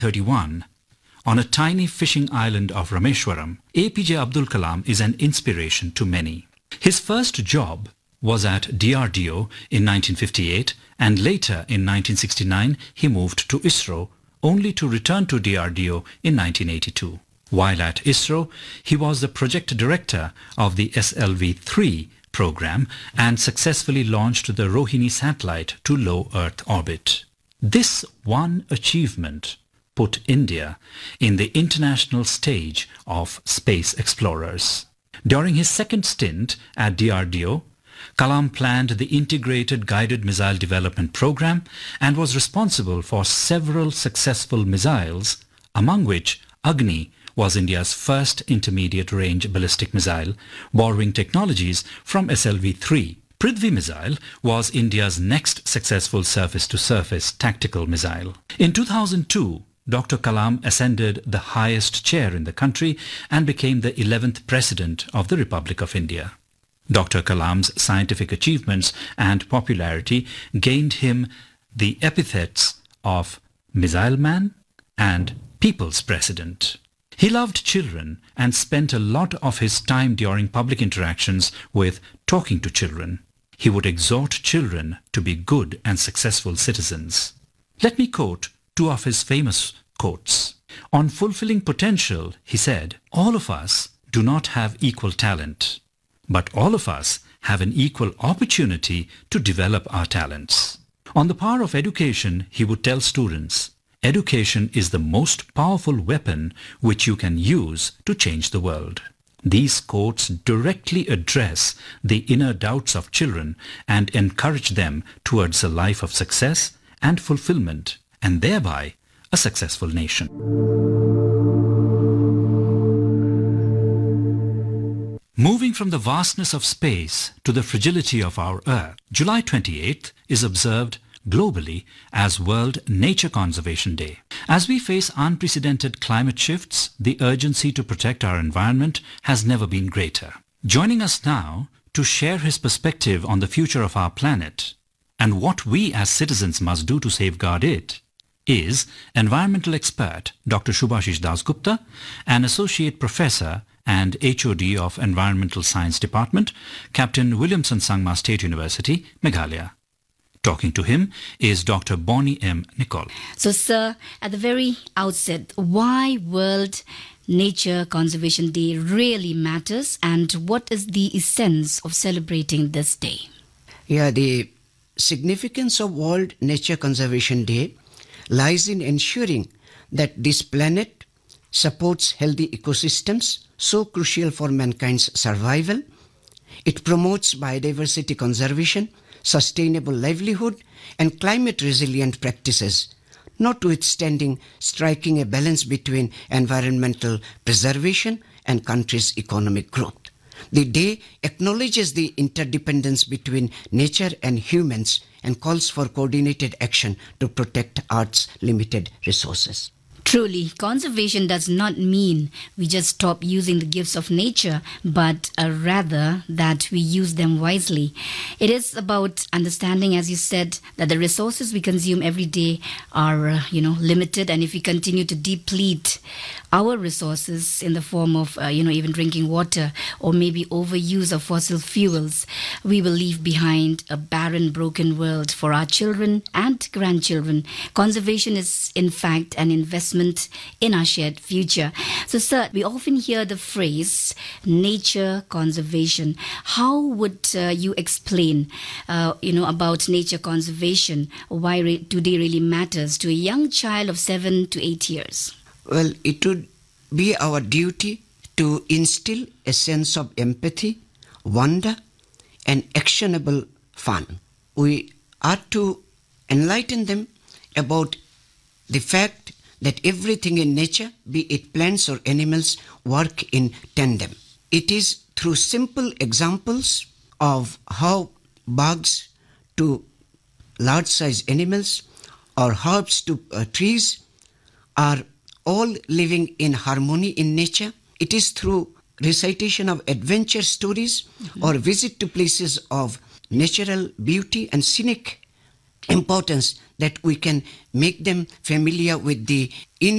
1931, on a tiny fishing island of Rameshwaram, APJ Abdul Kalam is an inspiration to many. His first job was at DRDO in 1958, and later in 1969 he moved to ISRO, only to return to DRDO in 1982. While at ISRO, he was the project director of the SLV-3 program and successfully launched the Rohini satellite to low Earth orbit. This one achievement put India in the international stage of space explorers. During his second stint at DRDO, Kalam planned the Integrated Guided Missile Development Program and was responsible for several successful missiles, among which Agni was India's first intermediate-range ballistic missile, borrowing technologies from SLV-3. Prithvi missile was India's next successful surface-to-surface tactical missile. In 2002, Dr. Kalam ascended the highest chair in the country and became the 11th President of the Republic of India. Dr. Kalam's scientific achievements and popularity gained him the epithets of Missile Man and People's President. He loved children and spent a lot of his time during public interactions with talking to children. He would exhort children to be good and successful citizens. Let me quote two of his famous quotes. On fulfilling potential, he said, "All of us do not have equal talent, but all of us have an equal opportunity to develop our talents." On the power of education, he would tell students, "Education is the most powerful weapon which you can use to change the world." These quotes directly address the inner doubts of children and encourage them towards a life of success and fulfillment, and thereby a successful nation. Moving from the vastness of space to the fragility of our Earth, July 28th is observed globally as World Nature Conservation Day. As we face unprecedented climate shifts, the urgency to protect our environment has never been greater. Joining us now to share his perspective on the future of our planet and what we as citizens must do to safeguard it is environmental expert Dr. Shubhashish Dasgupta, an associate professor and HOD of Environmental Science Department, Captain Williamson Sangma State University, Meghalaya. Talking to him is Dr. Bonnie M. Nicol. So, sir, at the very outset, why World Nature Conservation Day really matters, and what is the essence of celebrating this day? Yeah, the significance of World Nature Conservation Day lies in ensuring that this planet supports healthy ecosystems so crucial for mankind's survival. It promotes biodiversity conservation, sustainable livelihood, and climate-resilient practices, notwithstanding striking a balance between environmental preservation and country's economic growth. The day acknowledges the interdependence between nature and humans and calls for coordinated action to protect Earth's limited resources. Truly, conservation does not mean we just stop using the gifts of nature, but rather that we use them wisely. It is about understanding, as you said, that the resources we consume every day are, limited, and if we continue to deplete our resources in the form of, even drinking water or maybe overuse of fossil fuels, we will leave behind a barren, broken world for our children and grandchildren. Conservation is, in fact, an investment in our shared future. So, sir, we often hear the phrase nature conservation. How would you explain, about nature conservation? Why today really matters to a young child of 7 to 8 years? Well, it would be our duty to instill a sense of empathy, wonder, and actionable fun. We are to enlighten them about the fact that everything in nature, be it plants or animals, work in tandem. It is through simple examples of how bugs to large-sized animals or herbs to trees are all living in harmony in nature. It is through recitation of adventure stories or visit to places of natural beauty and scenic importance that we can make them familiar with the